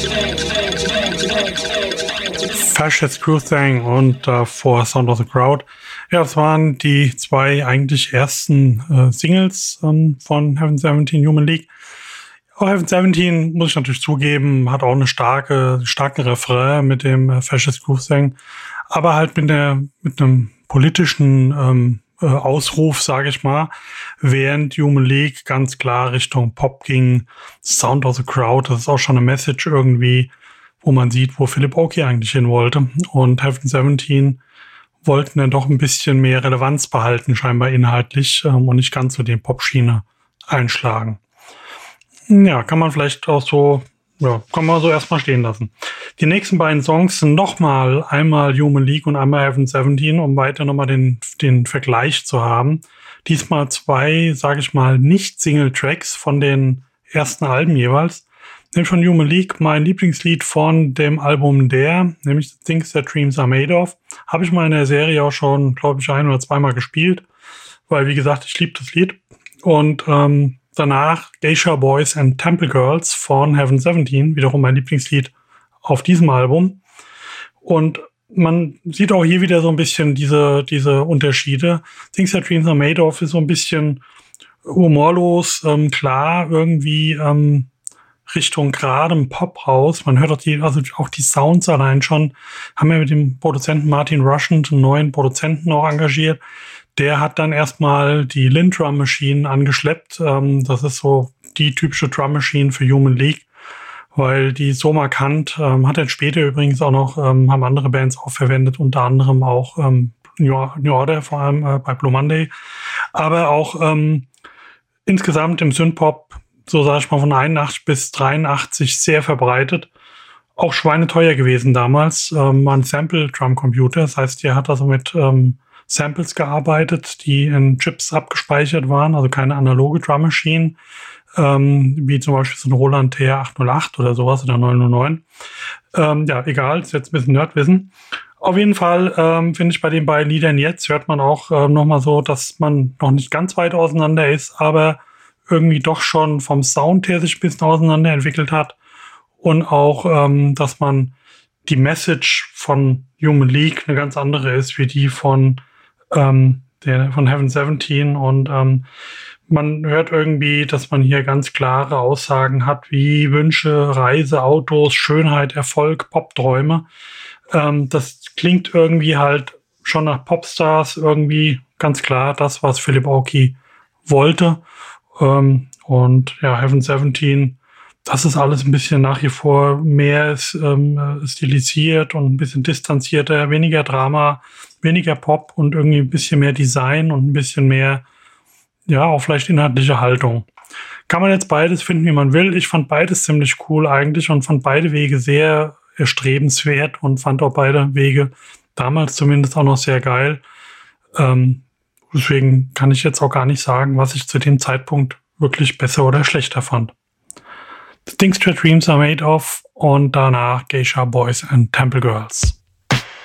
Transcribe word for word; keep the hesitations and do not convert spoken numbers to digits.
Fascist Crew Thing und davor äh, Sound of the Crowd. Ja, das waren die zwei eigentlich ersten äh, Singles ähm, von Heaven seventeen Human League. Auch Heaven seventeen, muss ich natürlich zugeben, hat auch eine starke, starken Refrain mit dem äh, Fascist Crew Thing, aber halt mit der mit einem politischen ähm, äh, Ausruf, sage ich mal, während Human League ganz klar Richtung Pop ging. Sound of the Crowd, das ist auch schon eine Message irgendwie, wo man sieht, wo Philip Oakey eigentlich hin wollte. Und Heaven seventeen wollten dann doch ein bisschen mehr Relevanz behalten, scheinbar inhaltlich, ähm, und nicht ganz so die Pop-Schiene einschlagen. Ja, kann man vielleicht auch so, ja, kann man so erstmal stehen lassen. Die nächsten beiden Songs sind nochmal einmal Human League und einmal Heaven seventeen, um weiter nochmal den, den Vergleich zu haben. Diesmal zwei, sage ich mal, Nicht-Single-Tracks von den ersten Alben jeweils. Nämlich von Human League, mein Lieblingslied von dem Album Der, nämlich Things That Dreams Are Made Of. Habe ich mal in der Serie auch schon, glaube ich, ein- oder zweimal gespielt, weil, wie gesagt, ich liebe das Lied. Und ähm, danach Geisha Boys and Temple Girls von Heaven seventeen, wiederum mein Lieblingslied auf diesem Album. Und man sieht auch hier wieder so ein bisschen diese, diese Unterschiede. Things That Dreams Are Made Of ist so ein bisschen humorlos, ähm, klar, irgendwie ähm, Richtung geradem Pop raus. Man hört auch die, also auch die Sounds allein schon. Haben wir mit dem Produzenten Martin Rushent einen neuen Produzenten auch engagiert. Der hat dann erstmal die Linn Drum Machine angeschleppt. Ähm, das ist so die typische Drum Machine für Human League, weil die so markant, ähm, hat er später übrigens auch noch, ähm, haben andere Bands auch verwendet, unter anderem auch ähm, New, New Order, vor allem äh, bei Blue Monday. Aber auch ähm, insgesamt im Synthpop, so sage ich mal, von einundachtzig bis dreiundachtzig sehr verbreitet. Auch schweineteuer gewesen damals. Ähm, war ein Sample-Drum-Computer. Das heißt, der hat also mit ähm, Samples gearbeitet, die in Chips abgespeichert waren, also keine analoge Drum-Machine, ähm, wie zum Beispiel so ein Roland T R achthundertacht oder sowas oder neun null neun. Ähm, ja, egal, ist jetzt ein bisschen Nerdwissen. Auf jeden Fall ähm, finde ich bei den beiden Liedern jetzt, hört man auch ähm, nochmal so, dass man noch nicht ganz weit auseinander ist, aber irgendwie doch schon vom Sound her sich ein bisschen auseinander entwickelt hat und auch, ähm, dass man die Message von Human League eine ganz andere ist, wie die von, ähm, der, von Heaven seventeen und ähm, man hört irgendwie, dass man hier ganz klare Aussagen hat, wie Wünsche, Reise, Autos, Schönheit, Erfolg, Popträume. Ähm, das klingt irgendwie halt schon nach Popstars, irgendwie ganz klar das, was Philip Oakey wollte. Ähm, und ja, Heaven seventeen, das ist alles ein bisschen nach wie vor mehr ähm, stilisiert und ein bisschen distanzierter, weniger Drama, weniger Pop und irgendwie ein bisschen mehr Design und ein bisschen mehr, ja, auch vielleicht inhaltliche Haltung. Kann man jetzt beides finden, wie man will. Ich fand beides ziemlich cool eigentlich und fand beide Wege sehr erstrebenswert und fand auch beide Wege damals zumindest auch noch sehr geil. Ähm, Deswegen kann ich jetzt auch gar nicht sagen, was ich zu dem Zeitpunkt wirklich besser oder schlechter fand. The Things That Dreams Are Made Of und danach Geisha Boys and Temple Girls.